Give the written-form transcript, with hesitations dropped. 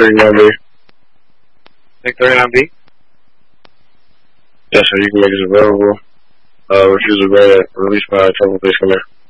39B. Take 39B. Yes, sir. You can make it available. Refuse to grant release by trouble police come here.